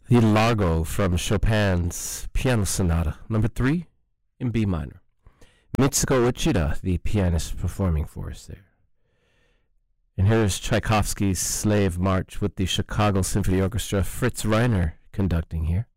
The Largo from Chopin's Piano Sonata, number 3 in B minor. Mitsuko Uchida, the pianist performing for us there. And here's Tchaikovsky's Slave March with the Chicago Symphony Orchestra, Fritz Reiner conducting here.